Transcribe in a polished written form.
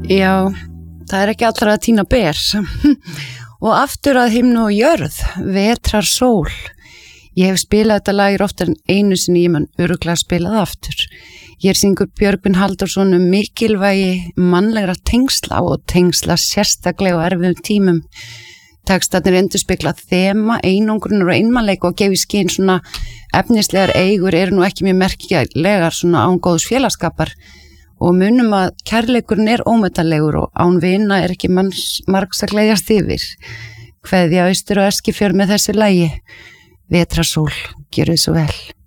Já, það ekki allra að tína ber. Og aftur að himnu og jörð, vetrar sól. Ég hef spilað þetta lag oftar en einu sinni, ég mun örugglega spilað aftur. Hér syngur Björgvin Halldórsson mikilvægi mannlegra tengsla og tengsla sérstaklega á erfiðum tímum. Textarnir endurspegla þema, einangrunar og einmanleika og gefi skyn svona efnislegar eigur eru nú ekki mjög merkilegar svona án góðs félagsskapar og munum að kærleikurinn ómetanlegur og án vina ekki margs að gleðjast yfir. Kveðja Austur og Eskifjörð með þessu lagi. Vetrasól, gjörðu svo vel.